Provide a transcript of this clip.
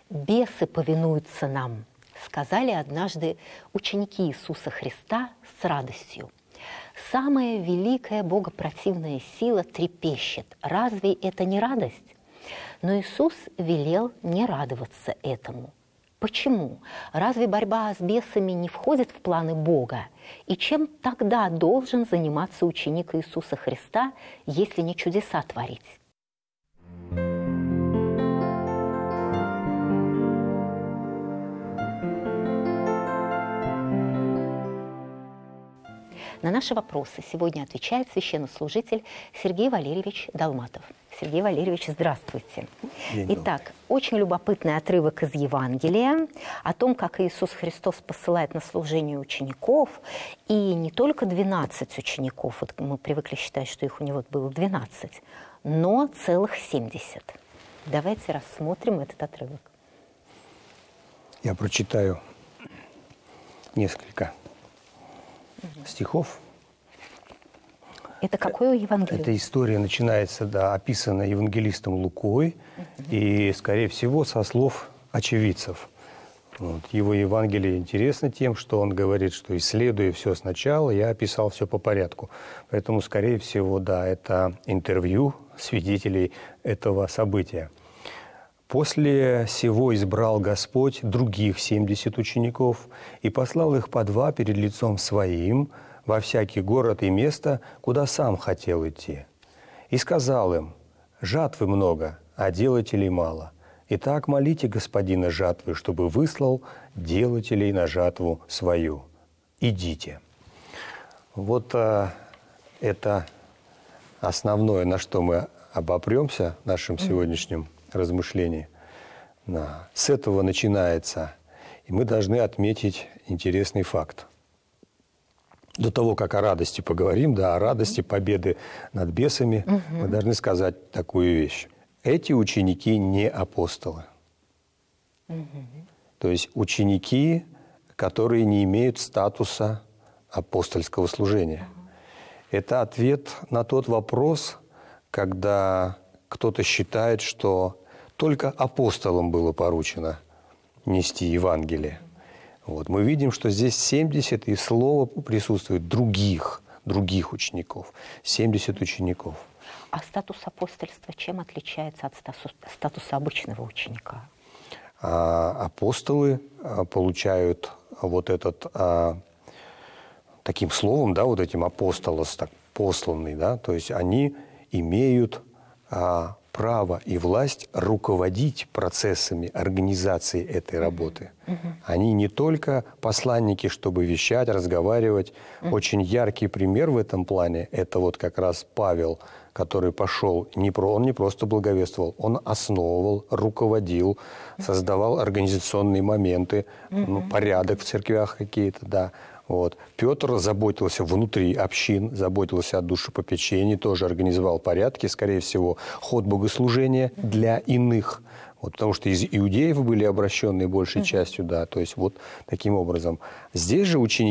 «Бесы повинуются нам», сказали однажды ученики Иисуса Христа с радостью. Самая великая богопротивная сила трепещет. Разве это не радость? Но Иисус велел не радоваться этому. Почему? Разве борьба с бесами не входит в планы Бога? И чем тогда должен заниматься ученик Иисуса Христа, если не чудеса творить? На наши вопросы сегодня отвечает священнослужитель Сергей Валерьевич Долматов. Сергей Валерьевич, здравствуйте. Итак, очень любопытный отрывок из Евангелия о том, как Иисус Христос посылает на служение учеников, и не только 12 учеников, вот мы привыкли считать, что их у него было 12, но целых 70. Давайте рассмотрим этот отрывок. Я прочитаю несколько стихов. Это какое Евангелие? Эта история начинается, описана евангелистом Лукой, и, скорее всего, со слов очевидцев. Его Евангелие интересно тем, что он говорит, что исследуя все сначала, я описал все по порядку. Поэтому, скорее всего, это интервью свидетелей этого события. «После сего избрал Господь других 70 учеников и послал их по 2 перед лицом Своим во всякий город и место, куда сам хотел идти. И сказал им: жатвы много, а делателей мало. Итак, молите Господина жатвы, чтобы выслал делателей на жатву свою. Идите». Вот это основное, на что мы обопремся в нашем сегодняшнем размышлении. С этого начинается. И мы должны отметить интересный факт. До того, как о радости поговорим, о радости победы над бесами, мы должны сказать такую вещь. Эти ученики не апостолы. То есть ученики, которые не имеют статуса апостольского служения. Это ответ на тот вопрос, когда кто-то считает, что только апостолам было поручено нести Евангелие. Мы видим, что здесь 70, и слово присутствует других учеников. 70 учеников. А статус апостольства чем отличается от статуса обычного ученика? Апостолы получают таким словом, этим апостолос, так, посланный, то есть они имеют право и власть руководить процессами организации этой работы. Они не только посланники, чтобы вещать, разговаривать. Очень яркий пример в этом плане – это как раз Павел, который пошел, он не просто благовествовал, он основывал, руководил, создавал организационные моменты, порядок в церквях какие-то, Петр заботился внутри общин, заботился о душепопечении, тоже организовал порядки, скорее всего, ход богослужения для иных. Потому что из иудеев были обращенные большей частью, то есть таким образом. Здесь же ученики